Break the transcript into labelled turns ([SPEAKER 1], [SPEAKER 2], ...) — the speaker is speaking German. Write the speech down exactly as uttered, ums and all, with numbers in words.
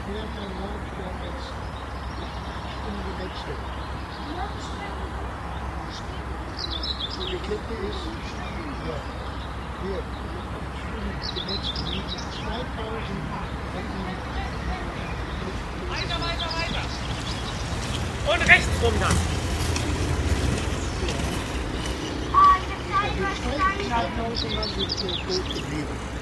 [SPEAKER 1] mehr kein Laufstern als in die letzte. Und die Klippe ist, ja, hier, die letzte liegt zweitausend.
[SPEAKER 2] Weiter, weiter, weiter. Und rechts rum dann.
[SPEAKER 1] Die zweitausend sind tot geblieben.